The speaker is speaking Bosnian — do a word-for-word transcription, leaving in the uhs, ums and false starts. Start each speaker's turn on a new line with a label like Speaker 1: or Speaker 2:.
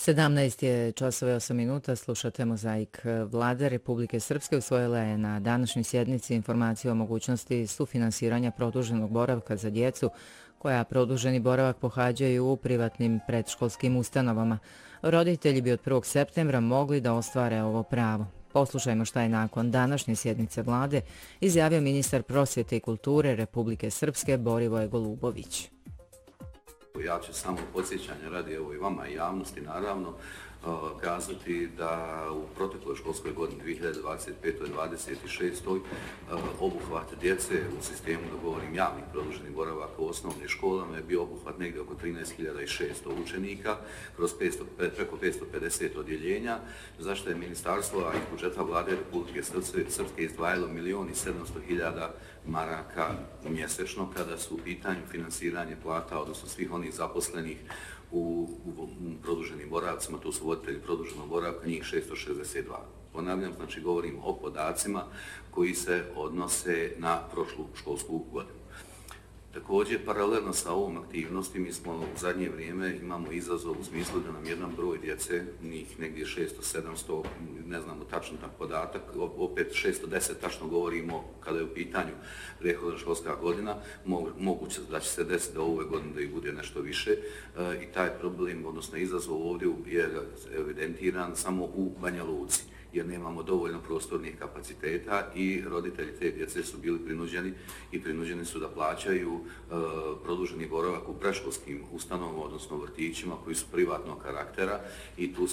Speaker 1: sedamnaest je časova i osam minuta, slušate Mozaik. Vlada Republike Srpske usvojila je na današnjoj sjednici informaciju o mogućnosti sufinansiranja produženog boravka za djecu koja produženi boravak pohađaju u privatnim predškolskim ustanovama. Roditelji bi od prvog septembra mogli da ostvare ovo pravo. Poslušajmo šta je nakon današnje sjednice vlade izjavio ministar prosvjete i kulture Republike Srpske Borivoje Golubović.
Speaker 2: Ja ću samo podsjećanja radi evo i vama i javnosti naravno kazati da u protekloj školskoj godini dvije hiljade dvadeset pete dvadeset šeste obuhvat djece u sistemu, da govorim, javnih produženih boravaka u osnovnim školama je bio obuhvat negdje oko trinaest hiljada šesto učenika kroz petsto, preko petsto pedeset odjeljenja, zašto je ministarstvo, a iz budžeta vlade Republike Srpske izdvajalo milion i sedamsto hiljada maraka mjesečno kada su u pitanju finansiranje plata, odnosno svih onih zaposlenih u, u, u produženim boravcima, to su voditelji produženog boravka, njih šesto šezdeset dva. Ponavljam, znači govorim o podacima koji se odnose na prošlu školsku godinu. Također, paralelno sa ovom aktivnosti, mi smo u zadnje vrijeme imamo izazov u smislu da nam jedan broj djece, njih negdje šesto sedamsto, ne znamo tačno tak podatak, opet šesto deset tačno govorimo kada je u pitanju prethodna školska godina, moguće da će se desiti da ove godine da ih bude nešto više i taj problem, odnosno izazov ovdje je evidentiran samo u Banja Luci, jer nemamo dovoljno prostornih kapaciteta i roditelji te djece su bili prinuđeni i prinuđeni su da plaćaju uh, produženi boravak u predškolskim ustanovama, odnosno vrtićima koji su privatnog karaktera i tu